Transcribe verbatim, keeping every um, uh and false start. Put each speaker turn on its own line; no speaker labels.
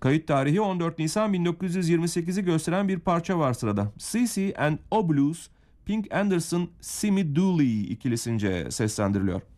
Kayıt tarihi on dört Nisan bin dokuz yüz yirmi sekizi gösteren bir parça var sırada. C C and O Blues, Pink Anderson, Simi Dooley ikilisince seslendiriliyor.